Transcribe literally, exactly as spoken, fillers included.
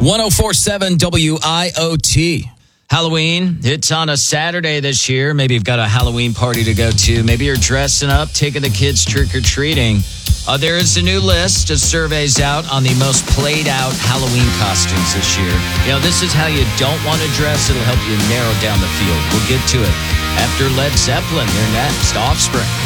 ten forty-seven W I O T. Halloween, it's on a Saturday this year. Maybe you've got a Halloween party to go to. Maybe you're dressing up, taking the kids trick-or-treating. Uh, there is a new list of surveys out on the most played-out Halloween costumes this year. You know, this is how you don't want to dress. It'll help you narrow down the field. We'll get to it after Led Zeppelin. They're next. Offspring.